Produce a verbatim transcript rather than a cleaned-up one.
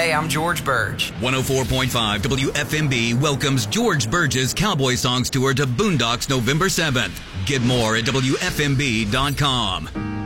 Hey, I'm George Burge. one oh four point five W F M B welcomes George Burge's Cowboy Songs Tour to Boondocks November seventh. Get more at W F M B dot com.